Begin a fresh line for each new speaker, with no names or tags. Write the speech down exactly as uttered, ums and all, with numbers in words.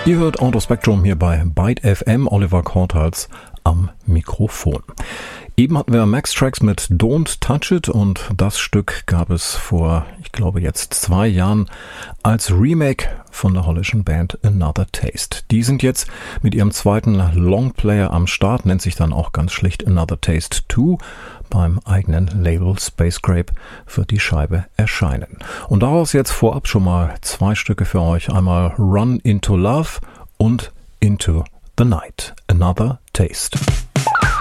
Ihr hört Auto Spectrum hier bei Byte F M, Oliver Korthals am Mikrofon. Eben hatten wir Max Trax mit Don't Touch It und das Stück gab es vor, ich glaube jetzt zwei Jahren als Remake von der holländischen Band Another Taste. Die sind jetzt mit ihrem zweiten Longplayer am Start, nennt sich dann auch ganz schlicht Another Taste zwei. Beim eigenen Label Spacecrape wird die Scheibe erscheinen. Und daraus jetzt vorab schon mal zwei Stücke für euch. Einmal Run Into Love und Into the Night. Another Taste.